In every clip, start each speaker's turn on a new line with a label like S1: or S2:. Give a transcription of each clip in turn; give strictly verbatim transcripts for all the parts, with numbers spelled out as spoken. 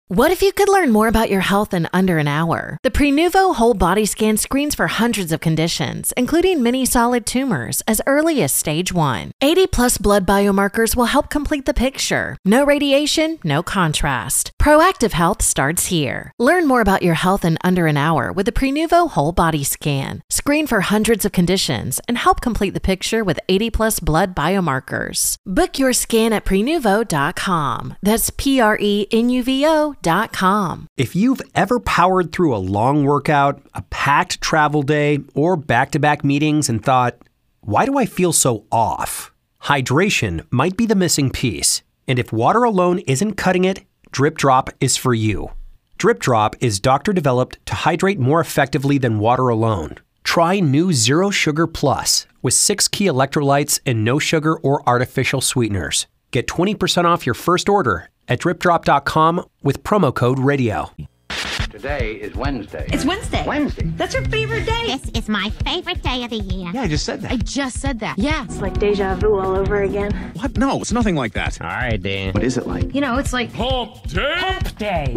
S1: What if you could learn more about your health in under an hour? The Prenuvo Whole Body Scan screens for hundreds of conditions, including many solid tumors, as early as stage one. eighty plus blood biomarkers will help complete the picture. No radiation, no contrast. Proactive health starts here. Learn more about your health in under an hour with the Prenuvo Whole Body Scan. Screen for hundreds of conditions and help complete the picture with eighty plus blood biomarkers. Book your scan at prenuvo dot com. That's P R E N U V O dot com.
S2: If you've ever powered through a long workout, a packed travel day, or back-to-back meetings and thought, why do I feel so off? Hydration might be the missing piece. And if water alone isn't cutting it, Drip Drop is for you. Drip Drop is doctor-developed to hydrate more effectively than water alone. Try new Zero Sugar Plus with six key electrolytes and no sugar or artificial sweeteners. Get twenty percent off your first order at drip drop dot com with promo code radio.
S3: Today is Wednesday.
S4: It's Wednesday.
S3: Wednesday.
S4: That's your favorite day.
S5: This is my favorite day of the year.
S3: Yeah, I just said that.
S4: I just said that. Yeah.
S6: It's like deja vu all over again.
S7: What? No, it's nothing like that.
S8: All right, Dan.
S3: What is it like?
S4: You know, it's like
S8: Hump Day.
S4: Hump Day.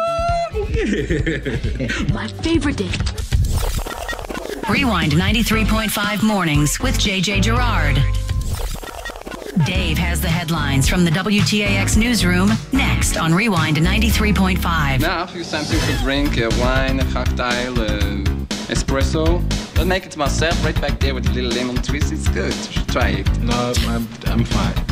S7: Woo-hoo!
S4: My favorite day.
S9: Rewind ninety-three point five mornings with J J Gerard. Dave has the headlines from the W T A X newsroom next on Rewind ninety-three point five.
S10: Now, if you something to drink, uh, wine, a cocktail, uh, espresso, I'll make it myself right back there with a little lemon twist. It's good. You should try it.
S11: No, I'm, I'm fine.